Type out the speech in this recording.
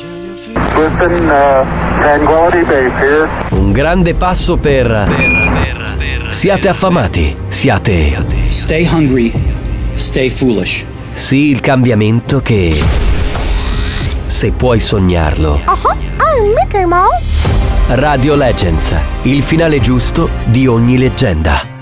Listen, Tranquility Base here. Un grande passo per... Siate affamati, siate... Stay hungry, stay foolish. Sì, il cambiamento che... Se puoi sognarlo. Mickey Mouse. Radio Legends, il finale giusto di ogni leggenda.